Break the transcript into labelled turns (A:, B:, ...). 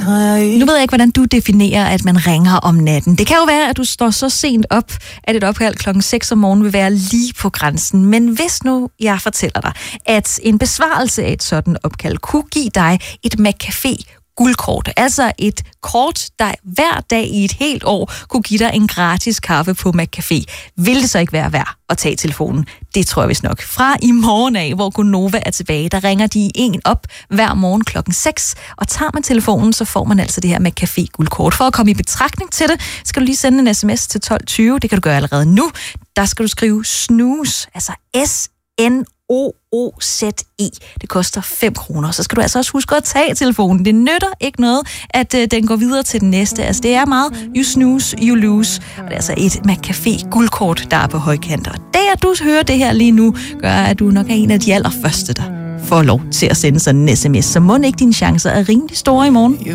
A: Nu ved jeg ikke, hvordan du definerer, at man ringer om natten. Det kan jo være, at du står så sent op, at et opkald klokken 6 om morgenen vil være lige på grænsen. Men hvis nu jeg fortæller dig, at en besvarelse af et sådan opkald kunne give dig et McCafé guldkort, altså et kort, der hver dag i et helt år kunne give dig en gratis kaffe på McCafé. Vil det så ikke være værd at tage telefonen? Det tror jeg vist nok. Fra i morgen af, hvor Gonova er tilbage, der ringer de en op hver morgen klokken 6, og tager man telefonen, så får man altså det her McCafé guldkort. For at komme i betragtning til det, skal du lige sende en sms til 1220. Det kan du gøre allerede nu. Der skal du skrive snooze, altså SNOOZE. Det koster 5 kroner. Så skal du altså også huske at tage telefonen. Det nytter ikke noget, at den går videre til den næste. Altså, det er meget you snooze, you lose. Og det er altså et McCafé guldkort, der er på højkant. Og det, at du hører det her lige nu, gør, at du nok er en af de allerførste, der får lov til at sende sådan en sms. Så må ikke dine chancer er rimelig store i morgen.